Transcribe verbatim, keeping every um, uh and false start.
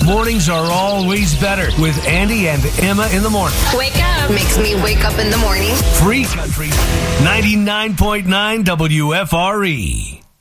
Mornings are always better with Andy and Emma in the morning. Wake up. Makes me wake up in the morning. Free Country ninety-nine point nine W F R E.